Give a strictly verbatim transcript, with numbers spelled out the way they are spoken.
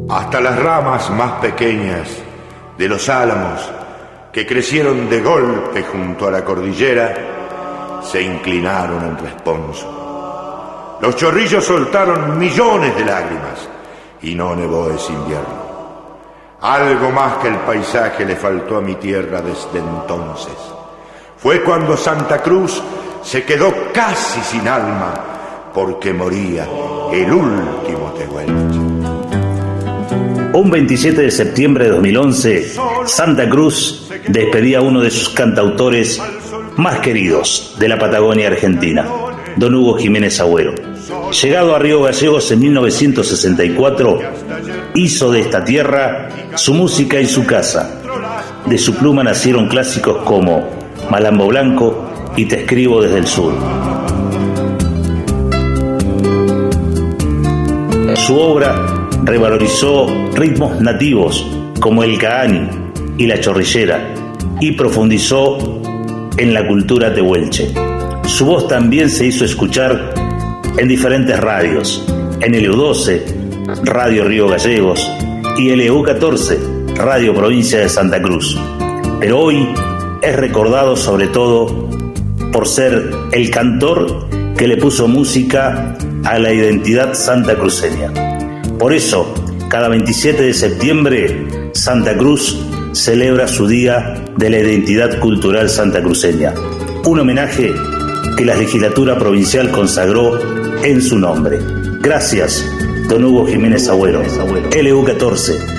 hasta las ramas más pequeñas de los álamos que crecieron de golpe junto a la cordillera se inclinaron en responso. Los chorrillos soltaron millones de lágrimas y no nevó ese invierno. Algo más que el paisaje le faltó a mi tierra desde entonces. Fue cuando Santa Cruz se quedó casi sin alma porque moría el último tehuelche. Un veintisiete de septiembre de dos mil once, Santa Cruz despedía a uno de sus cantautores más queridos de la Patagonia Argentina, don Hugo Jiménez Agüero. Llegado a Río Gallegos en mil novecientos sesenta y cuatro, hizo de esta tierra su música y su casa. De su pluma nacieron clásicos como Malambo Blanco y Te escribo desde el sur. Su obra revalorizó ritmos nativos como el caani y la chorrillera y profundizó en la cultura tehuelche. Su voz también se hizo escuchar en diferentes radios, en L U doce, Radio Río Gallegos, y L U catorce, Radio Provincia de Santa Cruz. Pero hoy es recordado sobre todo por ser el cantor que le puso música a la identidad santacruceña. Por eso, cada veintisiete de septiembre, Santa Cruz celebra su Día de la Identidad Cultural Santacruceña, un homenaje que la legislatura provincial consagró en su nombre. Gracias, don Hugo Jiménez Agüero, L U catorce.